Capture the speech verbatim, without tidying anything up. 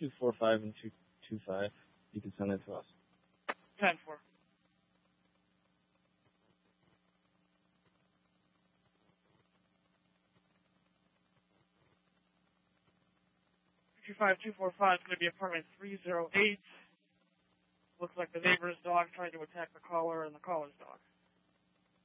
two four five and two two five. You can send it to us. ten four. two five two four five is going to be apartment three oh eight. Looks like the neighbor's dog tried to attack the caller and the caller's dog.